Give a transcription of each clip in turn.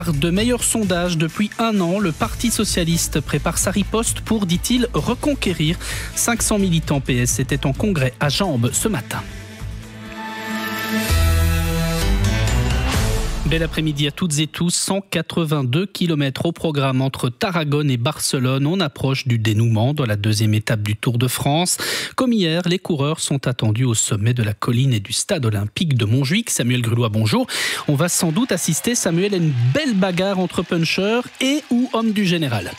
De meilleurs sondages depuis un an, le Parti socialiste prépare sa riposte pour, dit-il, reconquérir 500 militants PS. C'était en congrès à Jambes ce matin. Bel après-midi à toutes et tous. 182 km au programme entre Tarragone et Barcelone. On approche du dénouement dans la deuxième étape du Tour de France. Comme hier, les coureurs sont attendus au sommet de la colline et du stade olympique de Montjuïc. Samuel Grulois, bonjour. On va sans doute assister, Samuel, à une belle bagarre entre puncheurs et ou hommes du général.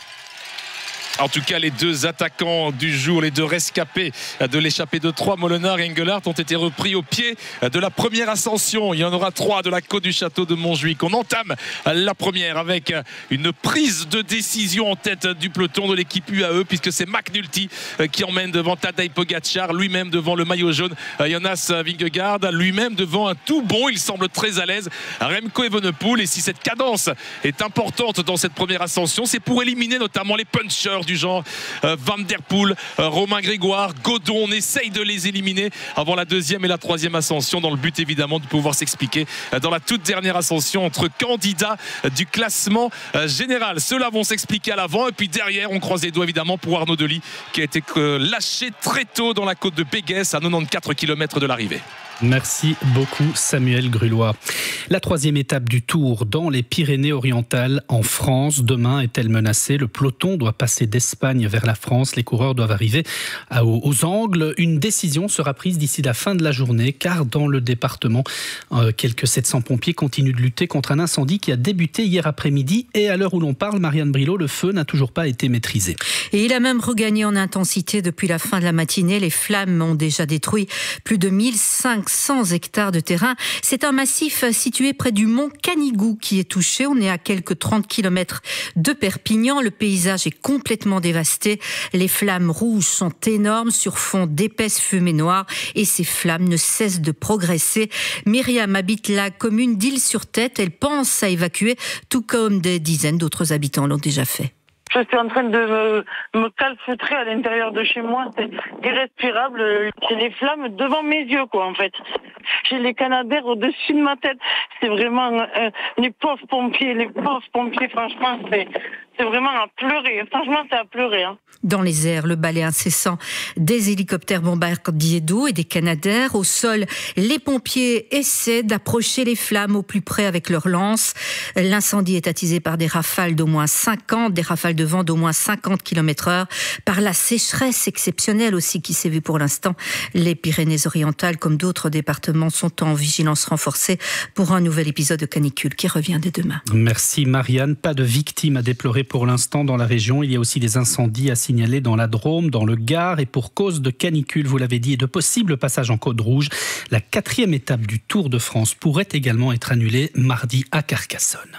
En tout cas, les deux attaquants du jour, les deux rescapés de l'échappée de Troyes, Molenaar et Engelhardt, ont été repris au pied de la première ascension. Il y en aura 3 de la côte du château de Montjuïc. On entame la première avec une prise de décision en tête du peloton de l'équipe UAE, puisque c'est McNulty qui emmène devant Tadej Pogacar, lui-même devant le maillot jaune Jonas Vingegaard, lui-même devant un tout bon, il semble très à l'aise, Remco Evenepoel. Et si cette cadence est importante dans cette première ascension, c'est pour éliminer notamment les punchers du genre Van Der Poel, Romain Grégoire, Godon. On essaye de les éliminer avant la deuxième et la troisième ascension, dans le but évidemment de pouvoir s'expliquer dans la toute dernière ascension entre candidats du classement général. Ceux-là vont s'expliquer à l'avant, et puis derrière on croise les doigts évidemment pour Arnaud Delis, qui a été lâché très tôt dans la côte de Béguès à 94 km de l'arrivée. Merci beaucoup Samuel Grulois. La troisième étape du Tour dans les Pyrénées-Orientales en France. Demain est-elle menacée? Le peloton doit passer d'Espagne vers la France. Les coureurs doivent arriver aux angles. Une décision sera prise d'ici la fin de la journée, car dans le département, quelques 700 pompiers continuent de lutter contre un incendie qui a débuté hier après-midi. Et à l'heure où l'on parle, Marianne Brilot, le feu n'a toujours pas été maîtrisé. Et il a même regagné en intensité depuis la fin de la matinée. Les flammes ont déjà détruit plus de 1500 hectares de terrain. C'est un massif situé près du mont Canigou qui est touché. On est à quelques 30 km de Perpignan. Le paysage est complètement dévasté. Les flammes rouges sont énormes sur fond d'épaisse fumée noire, et ces flammes ne cessent de progresser. Myriam habite la commune d'Isle-sur-Tête. Elle pense à évacuer, tout comme des dizaines d'autres habitants l'ont déjà fait. Je suis en train de me calfeutrer à l'intérieur de chez moi. C'est irrespirable. J'ai les flammes devant mes yeux, quoi, en fait. J'ai les canadaires au-dessus de ma tête. C'est vraiment les pauvres pompiers, franchement, c'est vraiment à pleurer. Franchement, c'est à pleurer. Dans les airs, le balai incessant des hélicoptères bombardiers d'eau et des canadaires. Au sol, les pompiers essaient d'approcher les flammes au plus près avec leurs lances. L'incendie est attisé par des rafales d'au moins 50, des rafales de vent d'au moins 50 km/h, par la sécheresse exceptionnelle aussi qui s'est vue pour l'instant. Les Pyrénées-Orientales, comme d'autres départements, sont en vigilance renforcée pour un nouvel épisode de canicule qui revient dès demain. Merci Marianne. Pas de victimes à déplorer pour l'instant dans la région. Il y a aussi des incendies à signaler dans la Drôme, dans le Gard, et pour cause de canicule, vous l'avez dit, et de possibles passages en Côte Rouge, la 4e étape du Tour de France pourrait également être annulée mardi à Carcassonne.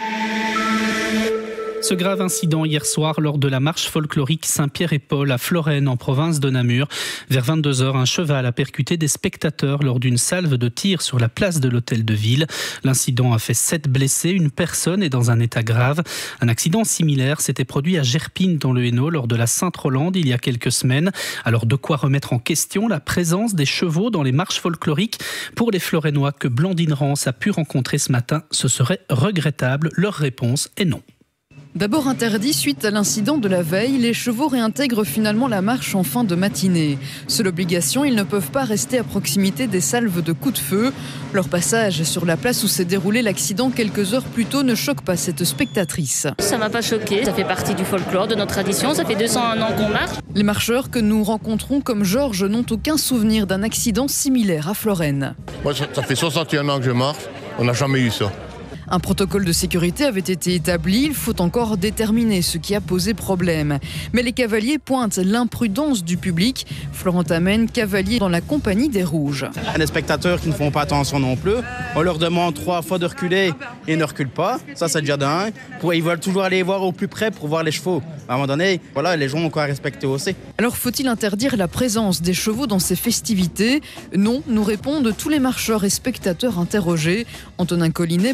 Ce grave incident hier soir lors de la marche folklorique Saint-Pierre et Paul à Florennes en province de Namur. Vers 22h, un cheval a percuté des spectateurs lors d'une salve de tir sur la place de l'hôtel de ville. L'incident a fait 7 blessés, une personne est dans un état grave. Un accident similaire s'était produit à Gerpines dans le Hainaut lors de la Sainte-Rolande il y a quelques semaines. Alors de quoi remettre en question la présence des chevaux dans les marches folkloriques. Pour les Florennois que Blandine Rance a pu rencontrer ce matin, ce serait regrettable. Leur réponse est non. D'abord interdit suite à l'incident de la veille, les chevaux réintègrent finalement la marche en fin de matinée. Seule obligation, ils ne peuvent pas rester à proximité des salves de coups de feu. Leur passage sur la place où s'est déroulé l'accident quelques heures plus tôt ne choque pas cette spectatrice. Ça m'a pas choqué, ça fait partie du folklore, de notre tradition, ça fait 201 ans qu'on marche. Les marcheurs que nous rencontrons comme Georges n'ont aucun souvenir d'un accident similaire à Florennes. Moi, ça fait 61 ans que je marche, on n'a jamais eu ça. Un protocole de sécurité avait été établi, il faut encore déterminer ce qui a posé problème. Mais les cavaliers pointent l'imprudence du public. Florent Amène, cavalier dans la compagnie des Rouges. Il y a des spectateurs qui ne font pas attention non plus. On leur demande 3 fois de reculer et ils ne reculent pas. Ça, c'est déjà d'un. Ils veulent toujours aller voir au plus près pour voir les chevaux. À un moment donné, voilà, les gens ont quoi respecter aussi. Alors faut-il interdire la présence des chevaux dans ces festivités? Non, nous répondent tous les marcheurs et spectateurs interrogés. Antonin Collinet, bourgmestre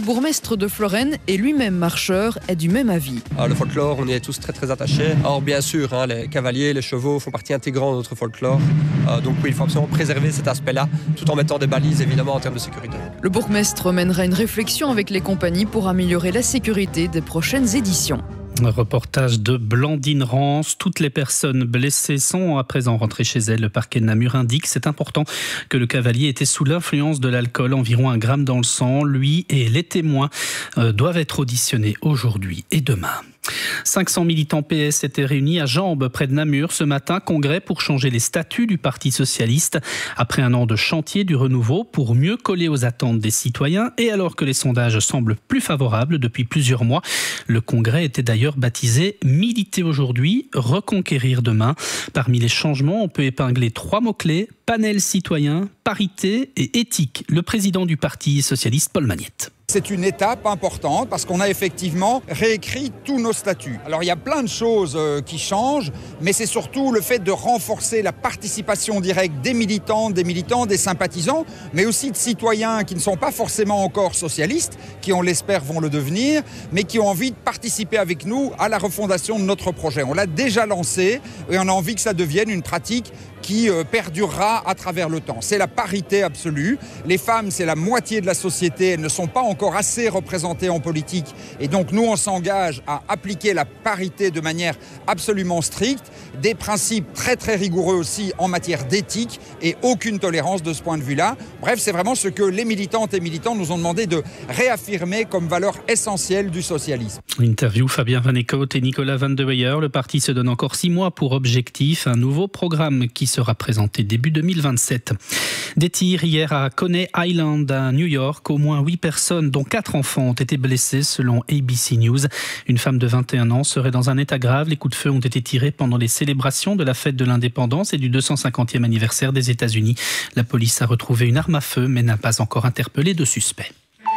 bourgmestre de Florène et lui-même marcheur est du même avis. Le folklore, on y est tous très très attachés. Alors bien sûr, les cavaliers, les chevaux font partie intégrante de notre folklore. Donc oui, il faut absolument préserver cet aspect-là, tout en mettant des balises évidemment en termes de sécurité. Le bourgmestre mènera une réflexion avec les compagnies pour améliorer la sécurité des prochaines éditions. Un reportage de Blandine Rance. Toutes les personnes blessées sont à présent rentrées chez elles. Le parquet de Namur indique que c'est important que le cavalier était sous l'influence de l'alcool, environ 1 gramme dans le sang. Lui et les témoins doivent être auditionnés aujourd'hui et demain. 500 militants PS étaient réunis à Jambes, près de Namur, ce matin. Congrès pour changer les statuts du Parti socialiste. Après un an de chantier du renouveau pour mieux coller aux attentes des citoyens et alors que les sondages semblent plus favorables depuis plusieurs mois, le congrès était d'ailleurs baptisé « Militer aujourd'hui, reconquérir demain ». Parmi les changements, on peut épingler 3 mots-clés: panel citoyen, parité et éthique. Le président du Parti socialiste, Paul Magnette. C'est une étape importante parce qu'on a effectivement réécrit tous nos statuts. Alors il y a plein de choses qui changent, mais c'est surtout le fait de renforcer la participation directe des militants, des sympathisants, mais aussi de citoyens qui ne sont pas forcément encore socialistes, qui on l'espère vont le devenir, mais qui ont envie de participer avec nous à la refondation de notre projet. On l'a déjà lancé et on a envie que ça devienne une pratique qui perdurera à travers le temps. C'est la parité absolue. Les femmes, c'est la moitié de la société. Elles ne sont pas encore assez représentées en politique. Et donc, nous, on s'engage à appliquer la parité de manière absolument stricte. Des principes très, très rigoureux aussi en matière d'éthique et aucune tolérance de ce point de vue-là. Bref, c'est vraiment ce que les militantes et militants nous ont demandé de réaffirmer comme valeur essentielle du socialisme. Interview Fabien Van Eekhout et Nicolas Van de Weyer. Le parti se donne encore 6 mois pour objectif. Un nouveau programme qui sera présenté début 2027. Des tirs hier à Coney Island, à New York. Au moins 8 personnes, dont 4 enfants, ont été blessées selon ABC News. Une femme de 21 ans serait dans un état grave. Les coups de feu ont été tirés pendant les célébrations de la fête de l'indépendance et du 250e anniversaire des États-Unis. La police a retrouvé une arme à feu mais n'a pas encore interpellé de suspect.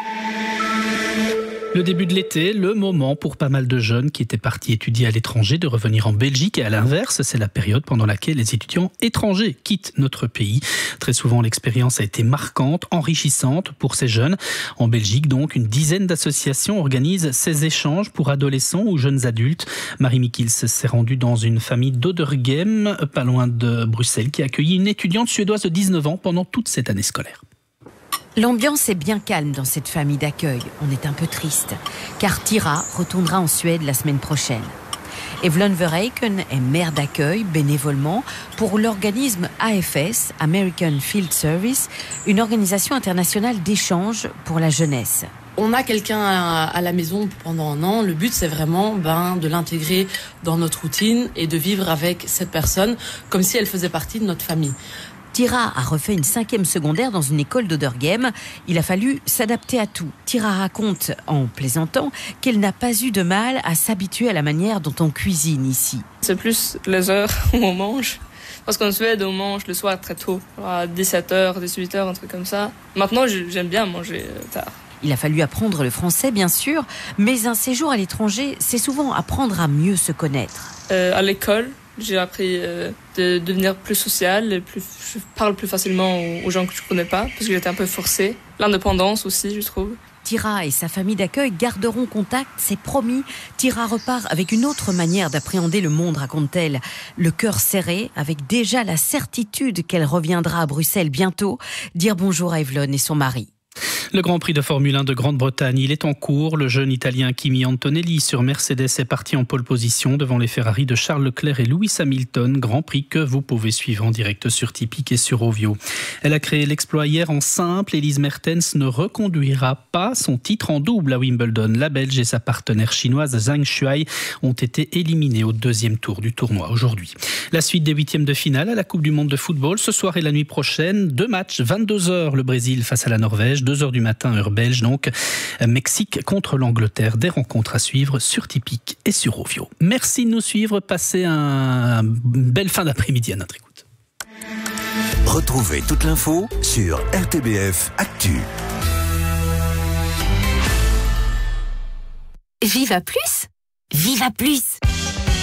Le début de l'été, le moment pour pas mal de jeunes qui étaient partis étudier à l'étranger de revenir en Belgique, et à l'inverse, c'est la période pendant laquelle les étudiants étrangers quittent notre pays. Très souvent, l'expérience a été marquante, enrichissante pour ces jeunes. En Belgique, donc, une dizaine d'associations organisent ces échanges pour adolescents ou jeunes adultes. Marie Mikkils s'est rendue dans une famille d'Oderghem, pas loin de Bruxelles, qui a accueilli une étudiante suédoise de 19 ans pendant toute cette année scolaire. L'ambiance est bien calme dans cette famille d'accueil. On est un peu triste, car Tira retournera en Suède la semaine prochaine. Evelyn Verheiken est mère d'accueil bénévolement pour l'organisme AFS, American Field Service, une organisation internationale d'échange pour la jeunesse. On a quelqu'un à la maison pendant 1 an. Le but, c'est vraiment de l'intégrer dans notre routine et de vivre avec cette personne comme si elle faisait partie de notre famille. Tira a refait une 5e secondaire dans une école d'Oderghem. Il a fallu s'adapter à tout. Tira raconte, en plaisantant, qu'elle n'a pas eu de mal à s'habituer à la manière dont on cuisine ici. C'est plus les heures où on mange. Parce qu'en Suède, on mange le soir très tôt, à 17h, 18h, un truc comme ça. Maintenant, j'aime bien manger tard. Il a fallu apprendre le français, bien sûr, mais un séjour à l'étranger, c'est souvent apprendre à mieux se connaître. À l'école, j'ai appris de devenir plus sociale, je parle plus facilement aux gens que je ne connais pas, parce que j'étais un peu forcée. L'indépendance aussi, je trouve. Tira et sa famille d'accueil garderont contact, c'est promis. Tira repart avec une autre manière d'appréhender le monde, raconte-t-elle. Le cœur serré, avec déjà la certitude qu'elle reviendra à Bruxelles bientôt, dire bonjour à Evelyn et son mari. Le Grand Prix de Formule 1 de Grande-Bretagne, il est en cours. Le jeune Italien Kimi Antonelli sur Mercedes est parti en pole position devant les Ferrari de Charles Leclerc et Lewis Hamilton. Grand Prix que vous pouvez suivre en direct sur Tipeee et sur Ovio. Elle a créé l'exploit hier en simple. Elise Mertens ne reconduira pas son titre en double à Wimbledon. La Belge et sa partenaire chinoise Zhang Shuai ont été éliminés au 2e tour du tournoi aujourd'hui. La suite des 8e de finale à la Coupe du Monde de football ce soir et la nuit prochaine. 2 matchs, 22h le Brésil face à la Norvège, 2h du matin heure belge, donc Mexique contre l'Angleterre. Des rencontres à suivre sur Tipeee et sur Ovio. Merci de nous suivre. Passez une belle fin d'après-midi à notre écoute. Retrouvez toute l'info sur RTBF Actu. Viva plus! Viva plus!